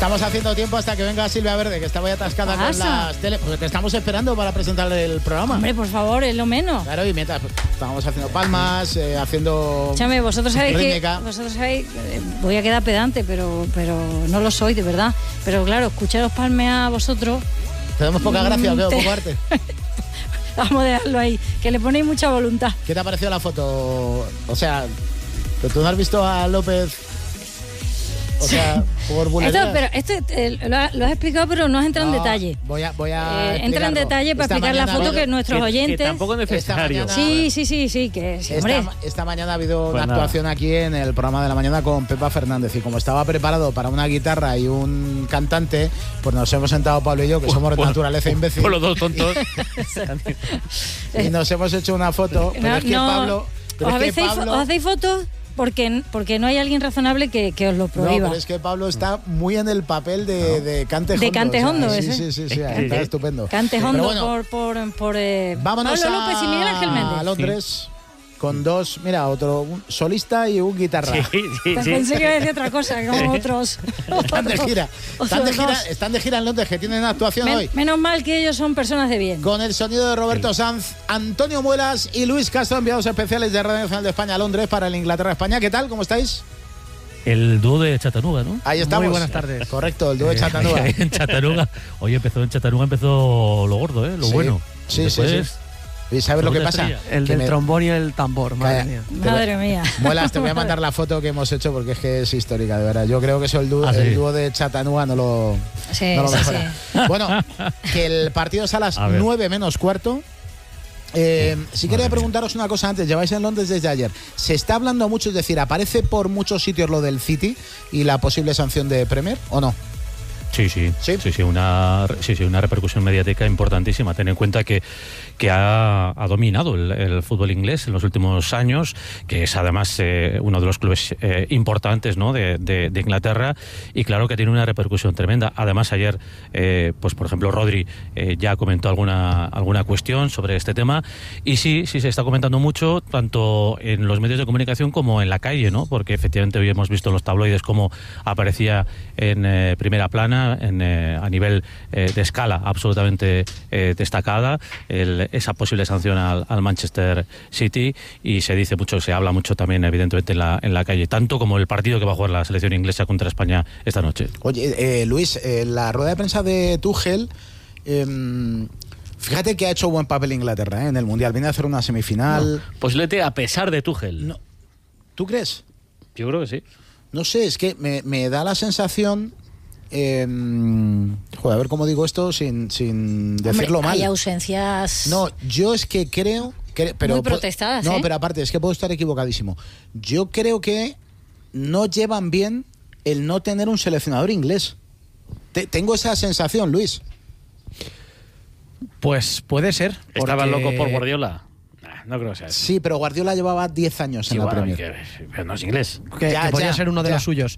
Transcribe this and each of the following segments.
Estamos haciendo tiempo hasta que venga Silvia Verde, que está muy atascada con las tele, porque te estamos esperando para presentar el programa. Hombre, por favor, es lo menos. Claro, y mientras estábamos haciendo palmas, haciendo... Escúchame, vosotros sabéis rítmica. voy a quedar pedante, pero no lo soy, de verdad. Pero claro, escucharos palmear a vosotros... ¿Tenemos poca gracia o qué? ¿O poco arte? Vamos a dejarlo ahí, que le ponéis mucha voluntad. ¿Qué te ha parecido la foto? O sea, ¿tú no has visto a López? O sea, por vulgaridad. Esto lo has explicado, pero no has entrado en detalle. Voy a entra en detalle para explicar la foto que nuestros oyentes... Que tampoco es necesario. Sí, que sí, hombre. Esta mañana ha habido una actuación aquí en el programa de la mañana con Pepa Fernández, y como estaba preparado para una guitarra y un cantante, pues nos hemos sentado Pablo y yo, que somos de naturaleza imbécil. Por los dos tontos. Y nos hemos hecho una foto, pero es que Pablo... ¿Os hacéis fotos? Porque no hay alguien razonable que os lo prohíba. No, pero es que Pablo está muy en el papel de Cante Hondo. De Cante Hondo, o sea, sí, está estupendo. Cante Hondo por vámonos Pablo López y Miguel Ángel Méndez. A Londres. Con dos, mira, un solista y un guitarra. Pensé que iba a decir otra cosa, como otros. Están de gira. Están de gira en Londres, que tienen actuación hoy. Menos mal que ellos son personas de bien. Con el sonido de Roberto Sanz, Antonio Muelas y Luis Castro, enviados especiales de Radio Nacional de España a Londres para el Inglaterra-España. ¿Qué tal? ¿Cómo estáis? El dúo de Chattanooga, ¿no? Ahí estamos. Muy buenas tardes. Correcto, el dúo de Chattanooga. En Chattanooga. Oye, en Chattanooga empezó lo gordo, lo bueno. Sí. ¿Y sabes lo que pasa? El del trombón y el tambor, madre mía. Muelas, te voy a mandar la foto que hemos hecho porque es que es histórica, de verdad. Yo creo que eso el dúo de Chattanooga no lo mejora. Bueno, que el partido es a las 9 menos cuarto. Si quería preguntaros una cosa antes. Lleváis en Londres desde ayer. Se está hablando mucho, es decir, ¿aparece por muchos sitios lo del City y la posible sanción de Premier o no? Sí, una repercusión mediática importantísima. Ten en cuenta que ha dominado el fútbol inglés en los últimos años, que es además uno de los clubes importantes, ¿no?, de Inglaterra, y claro que tiene una repercusión tremenda. Además, ayer, pues por ejemplo, Rodri ya comentó alguna cuestión sobre este tema, y sí se está comentando mucho, tanto en los medios de comunicación como en la calle, ¿no?, porque efectivamente hoy hemos visto en los tabloides cómo aparecía en primera plana, a nivel de escala absolutamente destacada, esa posible sanción al Manchester City, y se habla mucho también evidentemente en la calle, tanto como el partido que va a jugar la selección inglesa contra España esta noche. Oye, Luis, la rueda de prensa de Tuchel, fíjate que ha hecho buen papel Inglaterra en el Mundial, viene a hacer una semifinal. Posiblemente a pesar de Tuchel. No. ¿Tú crees? Yo creo que sí. No sé, es que me da la sensación... a ver cómo digo esto sin decirlo mal. Hay ausencias. No, yo es que creo pero muy protestadas. No, pero aparte, es que puedo estar equivocadísimo. Yo creo que no llevan bien el no tener un seleccionador inglés. Tengo esa sensación, Luis. Pues puede ser. ¿Estaban locos por Guardiola? No creo que sea eso. Sí, pero Guardiola llevaba 10 años en la Premier. Pero no es inglés. Que podría ser uno de los suyos.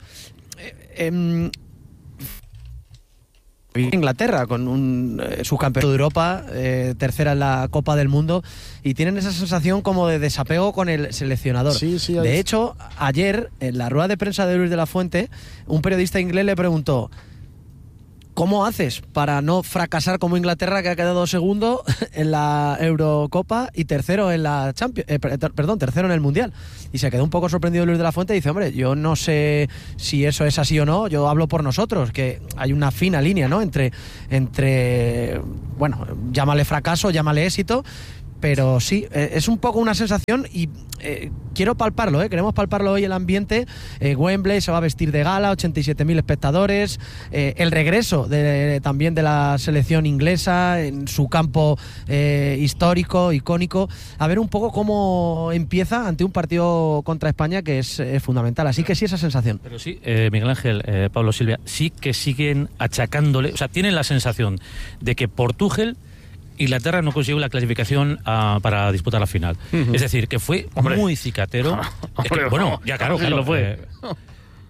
Inglaterra con subcampeón de Europa, tercera en la Copa del Mundo, y tienen esa sensación como de desapego con el seleccionador. De hecho, ayer en la rueda de prensa de Luis de la Fuente, un periodista inglés le preguntó: ¿cómo haces para no fracasar como Inglaterra, que ha quedado segundo en la Eurocopa y tercero en la tercero en el Mundial? Y se quedó un poco sorprendido Luis de la Fuente y dice: hombre, yo no sé si eso es así o no, yo hablo por nosotros, que hay una fina línea, ¿no?, entre bueno, llámale fracaso, llámale éxito, pero sí, es un poco una sensación, y quiero palparlo, queremos palparlo hoy, el ambiente. Wembley se va a vestir de gala, 87.000 espectadores, el regreso también de la selección inglesa en su campo histórico, icónico, a ver un poco cómo empieza ante un partido contra España, que es fundamental, así que sí, esa sensación. Pero sí, Miguel Ángel, Pablo, Silvia, sí que siguen achacándole, o sea, tienen la sensación de que por Tuchel Inglaterra no consiguió la clasificación para disputar la final. Es decir, que fue muy cicatero. Bueno, ya claro que lo fue.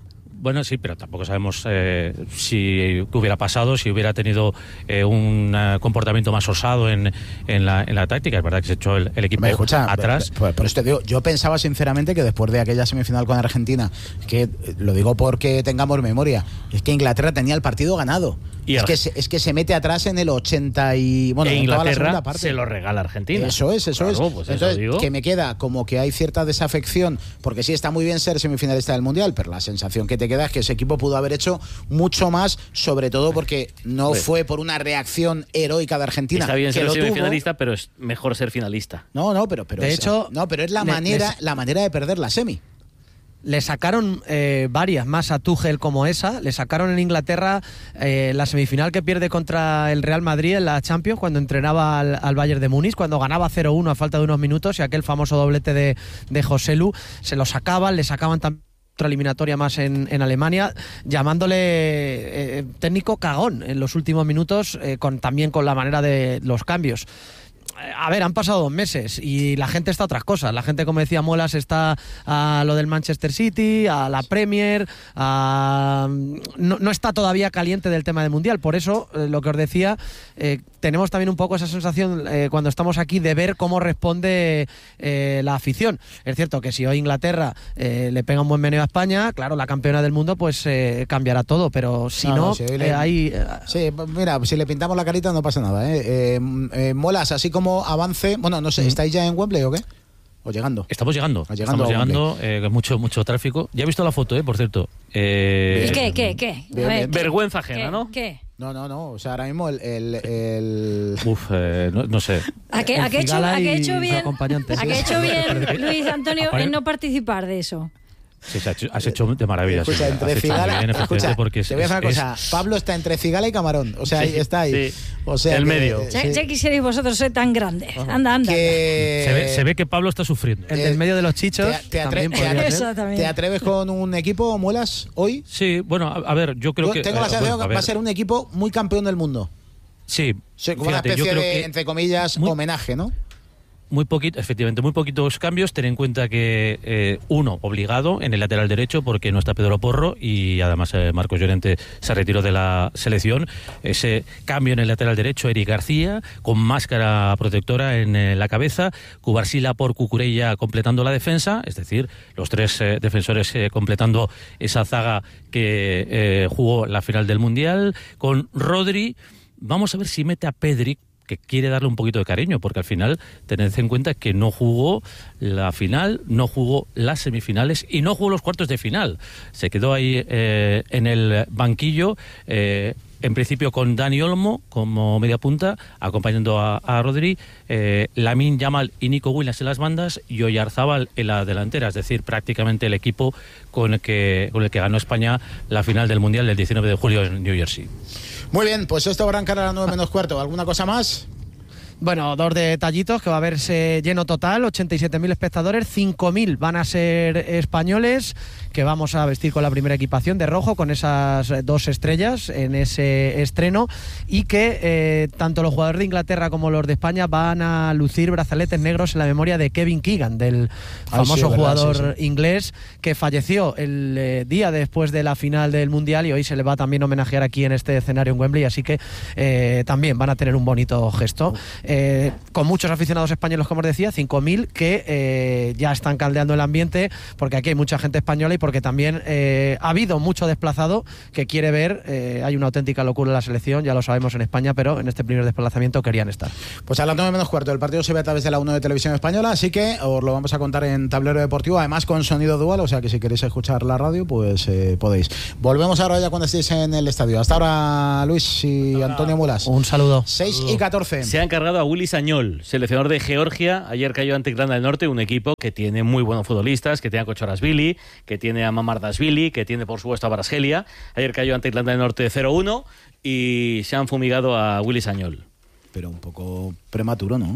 Bueno, sí, pero tampoco sabemos si hubiera pasado, si hubiera tenido un comportamiento más osado en la táctica. Es verdad que se echó el equipo atrás. Por esto digo, yo pensaba sinceramente que después de aquella semifinal con Argentina, que lo digo porque tengamos memoria, es que Inglaterra tenía el partido ganado. Y es que se mete atrás en el 80 y... Bueno, en Inglaterra toda la segunda parte. Se lo regala Argentina. Eso es. Pues entonces, eso digo. Que me queda como que hay cierta desafección, porque sí está muy bien ser semifinalista del Mundial, pero la sensación que te queda es que ese equipo pudo haber hecho mucho más, sobre todo porque no fue por una reacción heroica de Argentina. Está bien ser semifinalista, pero es mejor ser finalista. No, pero de hecho, pero es la manera de perder la semi. Le sacaron varias más a Tuchel como esa. Le sacaron en Inglaterra la semifinal que pierde contra el Real Madrid en la Champions, cuando entrenaba al Bayern de Múnich, cuando ganaba 0-1 a falta de unos minutos, y aquel famoso doblete de Joselu. Se lo sacaban, le sacaban también otra eliminatoria más en Alemania, llamándole técnico cagón en los últimos minutos, también con la manera de los cambios. A ver, han pasado 2 meses y la gente está a otras cosas. La gente, como decía Molas, está a lo del Manchester City, a la Premier, no está todavía caliente del tema del Mundial. Por eso, lo que os decía, tenemos también un poco esa sensación cuando estamos aquí de ver cómo responde la afición. Es cierto que si hoy Inglaterra le pega un buen meneo a España, claro, la campeona del mundo, pues cambiará todo, pero si no, ahí... Sí, mira, si le pintamos la carita no pasa nada, Molas, así como avance, bueno, no sé, ¿estáis ya en Wembley o qué? ¿O llegando? Estamos llegando, mucho tráfico. Ya he visto la foto, por cierto. ¿Y qué? Bien. Vergüenza ajena, ¿no? ¿Qué? No, o sea, ahora mismo no sé. ¿A qué ha hecho bien Luis Antonio en no participar de eso? Sí, has hecho de maravilla. Escucha, entre Cigala, te voy a decir una cosa. Pablo está entre Cigala y Camarón. O sea, está ahí. Sí. O sea, el medio. Ya quisierais vosotros ser tan grandes. Anda. Se ve que Pablo está sufriendo. El del medio de los chichos. ¿Te atreves con un equipo, Muelas, hoy? Sí, bueno, a ver, yo creo que... Tengo la sensación que va a ser un equipo muy campeón del mundo. Sí. Como una especie de, entre comillas, homenaje, ¿no? Muy poquitos cambios. Ten en cuenta que uno obligado en el lateral derecho, porque no está Pedro Porro, y además Marcos Llorente se retiró de la selección. Ese cambio en el lateral derecho, Eric García con máscara protectora en la cabeza, Cubarsila por Cucurella completando la defensa, es decir, los 3 defensores completando esa zaga que jugó la final del Mundial, con Rodri. Vamos a ver si mete a Pedri, que quiere darle un poquito de cariño, porque al final tened en cuenta que no jugó la final, no jugó las semifinales y no jugó los cuartos de final. Se quedó ahí en el banquillo, en principio con Dani Olmo como media punta, acompañando a Rodri, Lamine Yamal y Nico Williams en las bandas y Oyarzábal en la delantera, es decir, prácticamente el equipo con el que ganó España la final del Mundial del 19 de julio en New Jersey. Muy bien, pues esto va a arrancar a las 9 menos cuarto. ¿Alguna cosa más? Bueno, 2 detallitos, que va a verse lleno total, 87.000 espectadores, 5.000 van a ser españoles, que vamos a vestir con la primera equipación de rojo, con esas 2 estrellas en ese estreno, y que tanto los jugadores de Inglaterra como los de España van a lucir brazaletes negros en la memoria de Kevin Keegan, del famoso jugador inglés que falleció el día después de la final del Mundial, y hoy se le va a también homenajear aquí en este escenario en Wembley, así que también van a tener un bonito gesto. Con muchos aficionados españoles, como os decía, 5.000 que ya están caldeando el ambiente, porque aquí hay mucha gente española y porque también ha habido mucho desplazado que quiere ver. Hay una auténtica locura en la selección, ya lo sabemos en España, pero en este primer desplazamiento querían estar. Pues a las 9 menos cuarto el partido se ve a través de la 1 de Televisión Española, así que os lo vamos a contar en Tablero Deportivo, además con sonido dual, o sea que si queréis escuchar la radio, pues podéis. Volvemos ahora ya cuando estéis en el estadio. Hasta ahora, Luis y Antonio Mulas. Un saludo. 6:14. Se ha encargado a Willy Sagnol, seleccionador de Georgia. Ayer cayó ante Irlanda del Norte, un equipo que tiene muy buenos futbolistas, que tiene a Kochorashvili, que tiene a Mamardashvili, que tiene por supuesto a Varasgelia. Ayer cayó ante Irlanda del Norte 0-1 y se han fumigado a Willy Sagnol. Pero un poco prematuro, ¿no?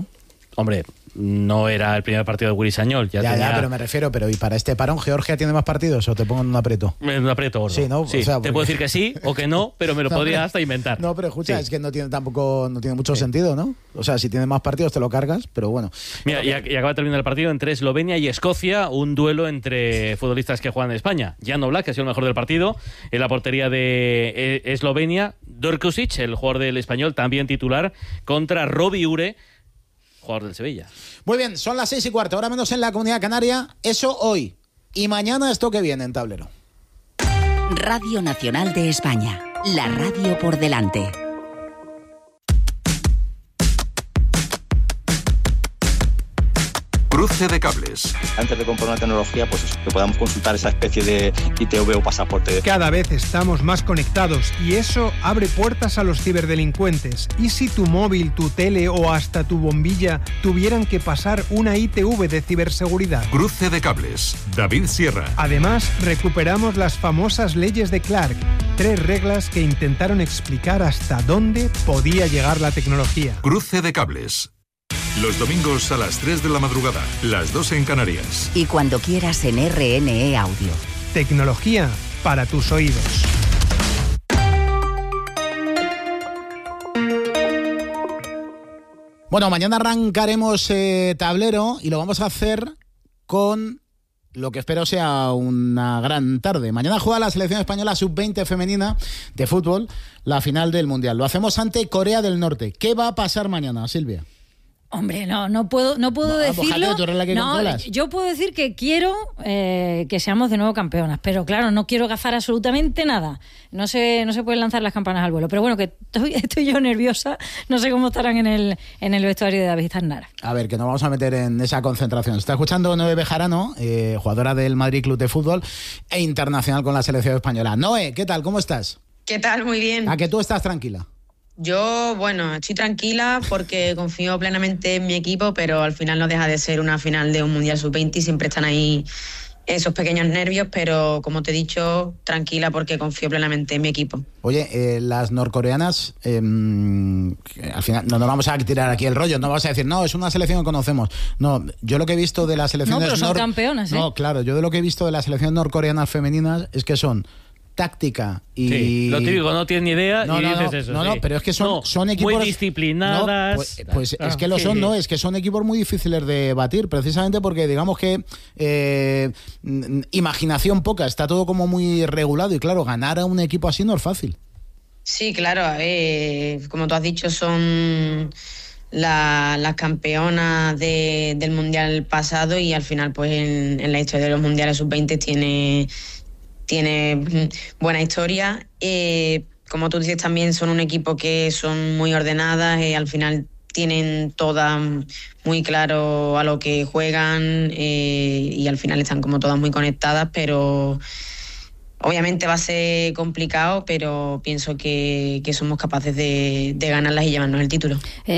Hombre, no era el primer partido de Willy Sagnol. Ya, pero me refiero, ¿y para este parón Georgia tiene más partidos o te pongo en un aprieto? En un aprieto gordo. Sí, ¿no? Sí, o sea, te puedo decir que sí o que no, pero me lo podría hasta inventar. No, pero escucha, es que no tiene mucho sentido, ¿no? O sea, si tiene más partidos te lo cargas, pero bueno. Mira, y acaba de terminar el partido entre Eslovenia y Escocia, un duelo entre futbolistas que juegan en España. Jan Oblak, que ha sido el mejor del partido, en la portería de Eslovenia. Dorkusic, el jugador del Español, también titular, contra Robbie Ure, jugador del Sevilla. Muy bien, son las 6:15, ahora menos en la Comunidad Canaria. Eso hoy. Y mañana esto que viene en Tablero. Radio Nacional de España. La radio por delante. Cruce de cables. Antes de comprar una tecnología, pues eso, que podamos consultar esa especie de ITV o pasaporte. Cada vez estamos más conectados y eso abre puertas a los ciberdelincuentes. ¿Y si tu móvil, tu tele o hasta tu bombilla tuvieran que pasar una ITV de ciberseguridad? Cruce de cables. David Sierra. Además, recuperamos las famosas leyes de Clark. 3 reglas que intentaron explicar hasta dónde podía llegar la tecnología. Cruce de cables. Los domingos a las 3 de la madrugada, las 2 en Canarias. Y cuando quieras en RNE Audio. Tecnología para tus oídos. Bueno, mañana arrancaremos Tablero y lo vamos a hacer con lo que espero sea una gran tarde. Mañana juega la selección española sub-20 femenina de fútbol, la final del Mundial. Lo hacemos ante Corea del Norte. ¿Qué va a pasar mañana, Silvia? Hombre, no puedo decirlo. No, yo puedo decir que quiero que seamos de nuevo campeonas, pero claro, no quiero gafar absolutamente nada. No se pueden lanzar las campanas al vuelo. Pero bueno, que estoy yo nerviosa. No sé cómo estarán en el vestuario de David Aznar. A ver, que nos vamos a meter en esa concentración. Está escuchando Noé Bejarano, jugadora del Madrid Club de Fútbol e internacional con la selección española. Noé, ¿qué tal? ¿Cómo estás? ¿Qué tal? Muy bien. ¿A que tú estás tranquila? Yo, estoy tranquila porque confío plenamente en mi equipo, pero al final no deja de ser una final de un Mundial Sub-20 y siempre están ahí esos pequeños nervios, pero como te he dicho, tranquila porque confío plenamente en mi equipo. Oye, las norcoreanas, al final no nos vamos a tirar aquí el rollo, no vamos a decir, no, es una selección que conocemos. No, yo lo que he visto de las selecciones... No, pero son campeonas, ¿eh? No, claro, yo de lo que he visto de las selecciones norcoreanas femeninas es que son táctica y... Sí, lo típico, no tienes ni idea y dices eso. No, pero es que son equipos... Muy disciplinadas. No, pues es que lo son, ¿no? Es que son equipos muy difíciles de batir, precisamente porque digamos que imaginación poca, está todo como muy regulado y claro, ganar a un equipo así no es fácil. Sí, claro, como tú has dicho, son las campeonas del Mundial pasado y al final pues en la historia de los Mundiales Sub-20 tiene buena historia. Como tú dices, también son un equipo que son muy ordenadas, al final tienen todas muy claro a lo que juegan y al final están como todas muy conectadas, pero obviamente va a ser complicado, pero pienso que somos capaces de ganarlas y llevarnos el título.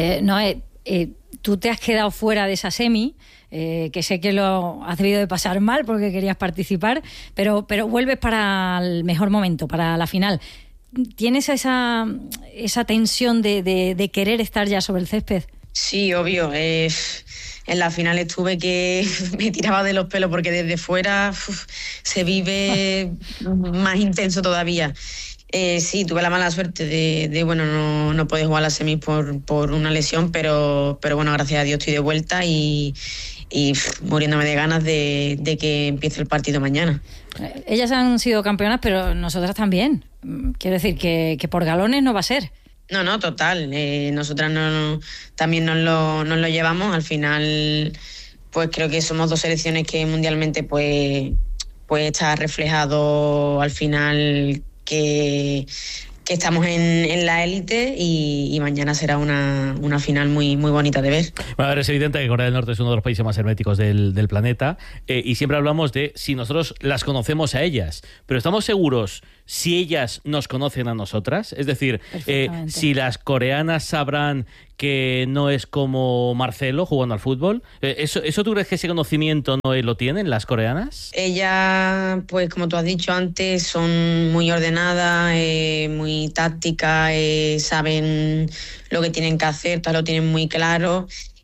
Tú te has quedado fuera de esa semi, que sé que lo has debido de pasar mal porque querías participar, pero vuelves para el mejor momento, para la final. ¿Tienes esa tensión de querer estar ya sobre el césped? Sí, obvio. En la final estuve que me tiraba de los pelos porque desde fuera se vive más intenso todavía. Sí, tuve la mala suerte de no poder jugar las semis por una lesión, pero bueno, gracias a Dios estoy de vuelta y muriéndome de ganas de que empiece el partido mañana. Ellas han sido campeonas, pero nosotras también. Quiero decir que por galones no va a ser. No, total. Nosotras también nos lo llevamos. Al final, pues creo que somos dos selecciones que mundialmente pues está reflejado al final que estamos en la élite y mañana será una final muy, muy bonita de ver. Bueno, es evidente que Corea del Norte es uno de los países más herméticos del planeta y siempre hablamos de si nosotros las conocemos a ellas, pero ¿estamos seguros si ellas nos conocen a nosotras? Es decir, si las coreanas sabrán que no es como Marcelo jugando al fútbol, ¿eso tú crees que ese conocimiento no lo tienen las coreanas? Ellas, pues como tú has dicho antes, son muy ordenadas, muy tácticas, saben lo que tienen que hacer, todo lo tienen muy claro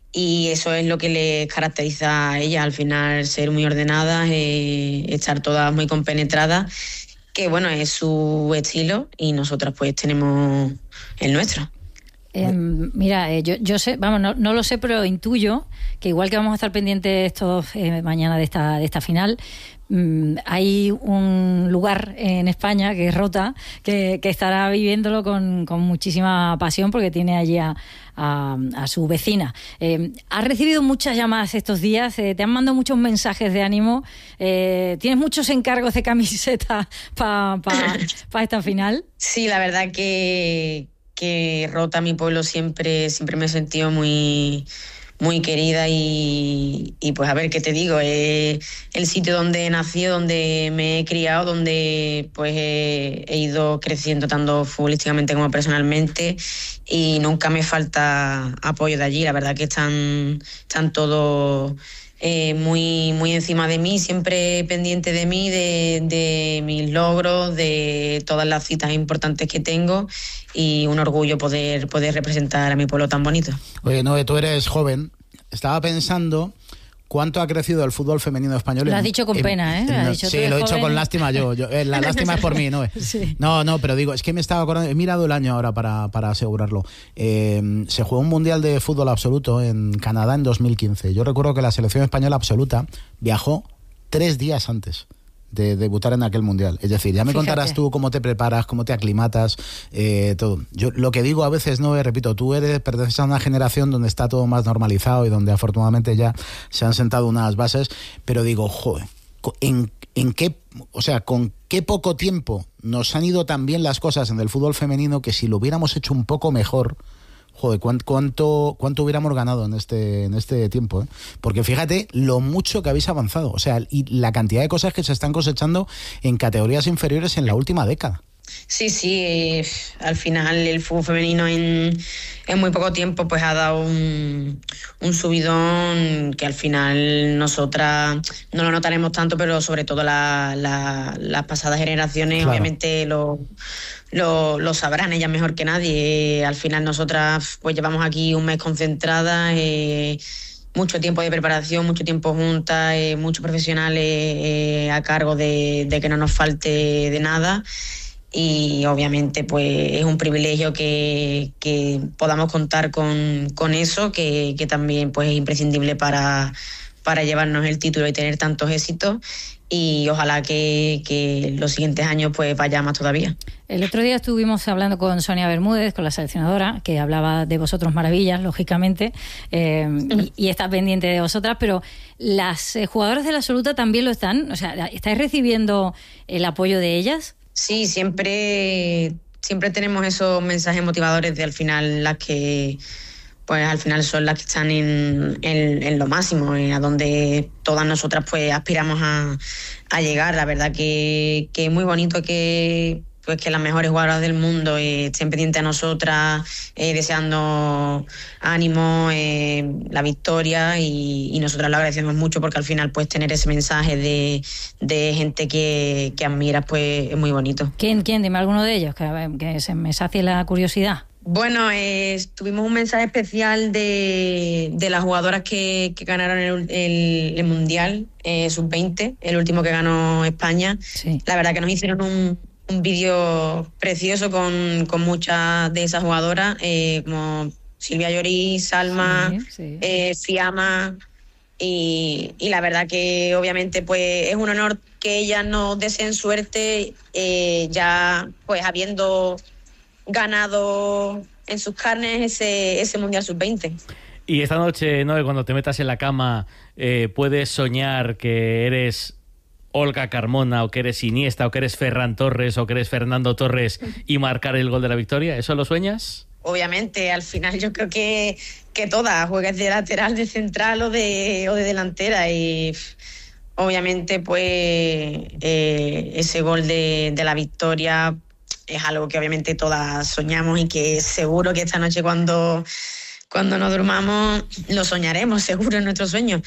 y eso es lo que les caracteriza a ellas, al final ser muy ordenadas, estar todas muy compenetradas, que bueno, es su estilo y nosotras pues tenemos el nuestro. Mira, yo sé, vamos, no lo sé, pero intuyo que igual que vamos a estar pendientes todos mañana de esta final, hay un lugar en España que es Rota, que estará viviéndolo con muchísima pasión porque tiene allí a su vecina. ¿Has recibido muchas llamadas estos días? ¿Te han mandado muchos mensajes de ánimo? ¿Tienes muchos encargos de camiseta para esta final? Sí, la verdad que Rota, mi pueblo, siempre me he sentido muy querida y pues a ver qué te digo, es el sitio donde he nacido, donde me he criado, donde pues he ido creciendo tanto futbolísticamente como personalmente y nunca me falta apoyo de allí. La verdad que están todos muy encima de mí, siempre pendiente de mí, de mis logros, de todas las citas importantes que tengo y un orgullo poder representar a mi pueblo tan bonito. Oye, Noé, tú eres joven. Estaba pensando cuánto ha crecido el fútbol femenino español. Lo has dicho con pena, ¿eh? Sí, lo he dicho con lástima yo. La lástima es por mí, ¿no? Sí. No, pero digo, es que me estaba acordando, he mirado el año ahora para asegurarlo. Se jugó un mundial de fútbol absoluto en Canadá en 2015. Yo recuerdo que la selección española absoluta viajó 3 días antes de debutar en aquel mundial. Es decir, ya me contarás tú cómo te preparas, cómo te aclimatas, todo. Yo lo que digo a veces, no, repito, tú perteneces a una generación donde está todo más normalizado y donde afortunadamente ya se han sentado unas bases, pero digo, joder, ¿en qué, o sea, con qué poco tiempo nos han ido tan bien las cosas en el fútbol femenino que si lo hubiéramos hecho un poco mejor, joder, ¿cuánto hubiéramos ganado en este tiempo? Porque fíjate lo mucho que habéis avanzado, o sea, y la cantidad de cosas que se están cosechando en categorías inferiores en la última década. Sí, al final el fútbol femenino en muy poco tiempo pues ha dado un subidón que al final nosotras no lo notaremos tanto, pero sobre todo las pasadas generaciones, claro, obviamente lo sabrán ellas mejor que nadie. Al final nosotras pues llevamos aquí un mes concentradas, mucho tiempo de preparación, mucho tiempo juntas, muchos profesionales a cargo de que no nos falte de nada. Y obviamente pues es un privilegio que podamos contar con eso, que también pues es imprescindible para llevarnos el título y tener tantos éxitos, y ojalá que los siguientes años pues vaya más todavía. El otro día estuvimos hablando con Sonia Bermúdez, con la seleccionadora, que hablaba de vosotros maravillas, lógicamente, y está pendiente de vosotras, pero las jugadoras de la absoluta también lo están, o sea, ¿estáis recibiendo el apoyo de ellas? Sí, siempre tenemos esos mensajes motivadores de al final las que pues al final son las que están en lo máximo, a donde todas nosotras pues aspiramos a llegar. La verdad que es muy bonito que las mejores jugadoras del mundo estén pendientes a nosotras, deseando ánimo, la victoria, y nosotras lo agradecemos mucho porque al final pues tener ese mensaje de gente que admiras pues es muy bonito. ¿Quién? Dime alguno de ellos, que se me sacie la curiosidad. Bueno, tuvimos un mensaje especial de las jugadoras que ganaron el Mundial Sub-20, el último que ganó España. Sí. La verdad que nos hicieron un vídeo precioso con muchas de esas jugadoras, como Silvia Lloris, Salma, Fiamma, y la verdad que obviamente pues es un honor que ellas nos deseen suerte, ya pues habiendo ganado en sus carnes ese Mundial Sub-20. Y esta noche, ¿no?, cuando te metas en la cama, puedes soñar que eres Olga Carmona, o que eres Iniesta, o que eres Ferran Torres, o que eres Fernando Torres, y marcar el gol de la victoria. ¿Eso lo sueñas? Obviamente, al final yo creo que todas, juegues de lateral, de central o de delantera, y obviamente pues ese gol de la victoria es algo que obviamente todas soñamos, y que seguro que esta noche cuando nos durmamos lo soñaremos, seguro, en nuestros sueños.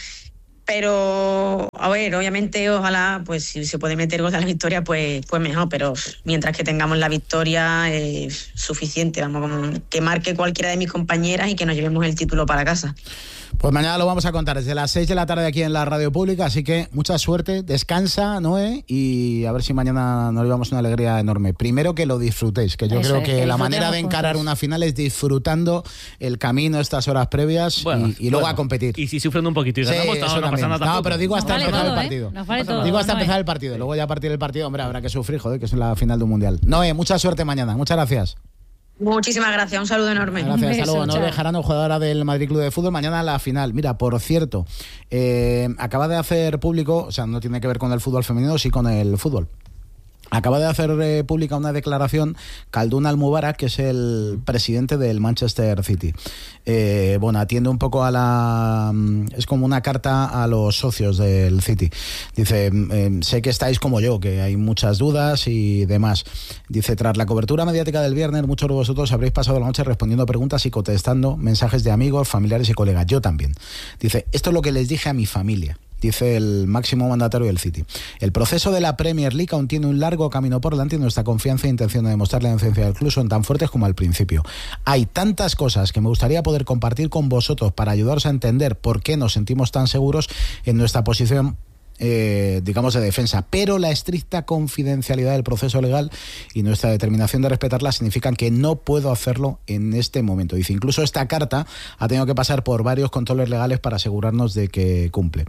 Pero, a ver, obviamente, ojalá, pues si se puede meter gol de la victoria, pues mejor, pero mientras que tengamos la victoria es suficiente, vamos, como que marque cualquiera de mis compañeras y que nos llevemos el título para casa. Pues mañana lo vamos a contar desde las 6 de la tarde aquí en la radio pública, así que mucha suerte, descansa, Noé, y a ver si mañana nos llevamos una alegría enorme. Primero que lo disfrutéis, que yo creo que la manera de encarar una final es disfrutando el camino, estas horas previas y luego a competir. Y si sufren un poquito y ganamos, no pasa nada. No, pero digo hasta empezar el partido. Digo hasta empezar el partido, luego ya a partir del partido, hombre, habrá que sufrir, joder, que es la final de un mundial. Noé, mucha suerte mañana, muchas gracias. Muchísimas gracias, un saludo enorme. Gracias, hasta luego. Noé Bejarano, jugadora del Madrid Club de Fútbol, mañana la final. Mira, por cierto, acaba de hacer público, o sea, no tiene que ver con el fútbol femenino, sí con el fútbol. Acaba de hacer pública una declaración Khaldoun Al-Mubarak, que es el presidente del Manchester City. Atiende un poco a es como una carta a los socios del City. Dice, sé que estáis como yo, que hay muchas dudas y demás. Dice, tras la cobertura mediática del viernes, muchos de vosotros habréis pasado la noche respondiendo preguntas y contestando mensajes de amigos, familiares y colegas. Yo también. Dice, esto es lo que les dije a mi familia. Dice el máximo mandatario del City. El proceso de la Premier League aún tiene un largo camino por delante y nuestra confianza e intención de demostrar la inocencia del club son tan fuertes como al principio. Hay tantas cosas que me gustaría poder compartir con vosotros para ayudaros a entender por qué nos sentimos tan seguros en nuestra posición digamos de defensa, pero la estricta confidencialidad del proceso legal y nuestra determinación de respetarla significan que no puedo hacerlo en este momento. Dice, incluso esta carta ha tenido que pasar por varios controles legales para asegurarnos de que cumple.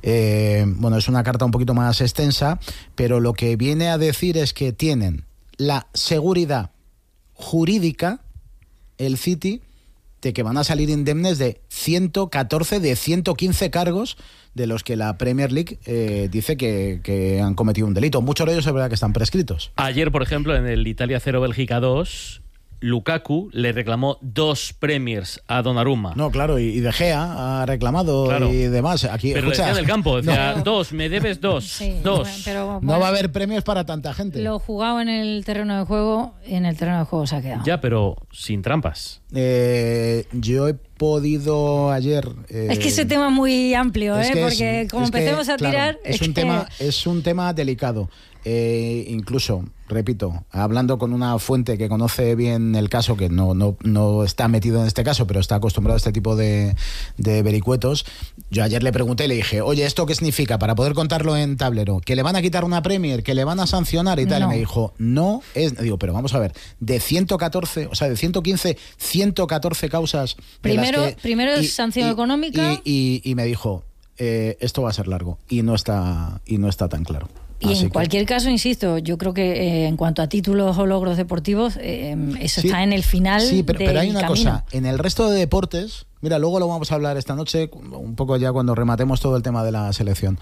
Es una carta un poquito más extensa, pero lo que viene a decir es que tienen la seguridad jurídica, el City, de que van a salir indemnes de 114 de 115 cargos de los que la Premier League dice que han cometido un delito. Muchos de ellos es verdad que están prescritos. Ayer, por ejemplo, en el Italia 0 Bélgica 2, Lukaku le reclamó 2 Premiers a Donnarumma. No, claro, y De Gea ha reclamado y demás. Aquí, pero escucha, le decía en el campo, decía, 2, me debes 2. Sí, 2. Pero, no va a haber premios para tanta gente. Lo jugado en el terreno de juego, se ha quedado. Ya, pero sin trampas. Yo he podido ayer... es que ese tema es muy amplio, porque como empecemos a tirar... Claro, es un tema delicado. Incluso, repito, hablando con una fuente que conoce bien el caso, que no está metido en este caso, pero está acostumbrado a este tipo de vericuetos, yo ayer le pregunté y le dije, oye, ¿esto qué significa? Para poder contarlo en tablero, ¿que le van a quitar una Premier? ¿Que le van a sancionar y tal? Y me dijo, no es... Digo, pero vamos a ver, de 114, o sea, de 115, 114 causas... Primero es sanción económica... Y me dijo, esto va a ser largo, y no está tan claro. Y en cualquier caso, insisto, yo creo que en cuanto a títulos o logros deportivos, eso está en el final. Sí, pero hay una cosa, en el resto de deportes, mira, luego lo vamos a hablar esta noche, un poco ya cuando rematemos todo el tema de la selección.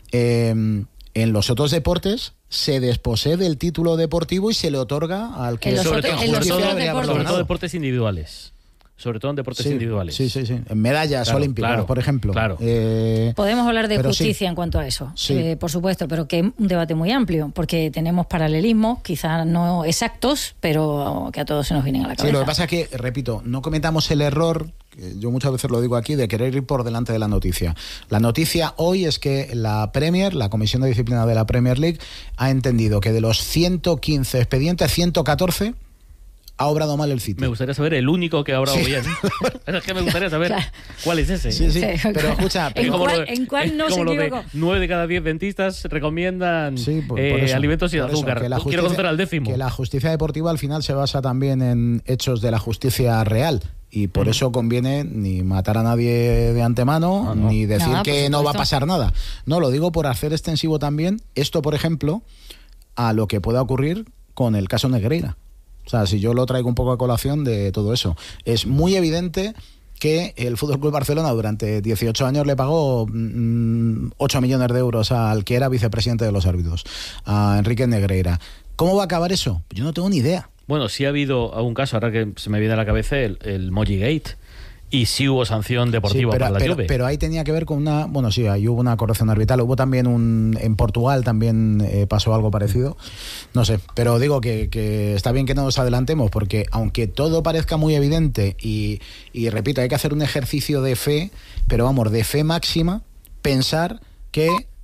En los otros deportes se desposee del título deportivo y se le otorga al que... Sobre todo deportes individuales. Sobre todo en deportes individuales. Sí. En medallas olímpicas, por ejemplo. Claro. Podemos hablar de justicia en cuanto a eso, por supuesto, pero que es un debate muy amplio, porque tenemos paralelismos, quizás no exactos, pero que a todos se nos vienen a la cabeza. Sí, lo que pasa es que, repito, no cometamos el error, yo muchas veces lo digo aquí, de querer ir por delante de la noticia. La noticia hoy es que la Comisión de Disciplina de la Premier League, ha entendido que de los 115 expedientes, 114... ha obrado mal el City. Me gustaría saber el único que ha obrado bien. Es que me gustaría saber cuál es ese. Sí. Pero escucha... ¿En cuál no se equivocó? 9 de cada 10 dentistas recomiendan alimentos sin azúcar. Quiero conocer al 10º. Que la justicia deportiva al final se basa también en hechos de la justicia real. Y por eso conviene ni matar a nadie de antemano, ni decir que no va a pasar nada. No, lo digo por hacer extensivo también esto, por ejemplo, a lo que pueda ocurrir con el caso Negreira. O sea, si yo lo traigo un poco a colación de todo eso. Es muy evidente que el FC Barcelona durante 18 años le pagó 8 millones de euros al que era vicepresidente de los árbitros, a Enrique Negreira. ¿Cómo va a acabar eso? Yo no tengo ni idea. Bueno, sí ha habido algún caso, ahora que se me viene a la cabeza, el Moji Gate. Y sí hubo sanción deportiva para la Juve. Pero ahí tenía que ver con una... Bueno, sí, ahí hubo una corrección arbitral. Hubo también en Portugal también pasó algo parecido. No sé, pero digo que está bien que no nos adelantemos, porque aunque todo parezca muy evidente y repito, hay que hacer un ejercicio de fe, pero vamos, de fe máxima, pensar que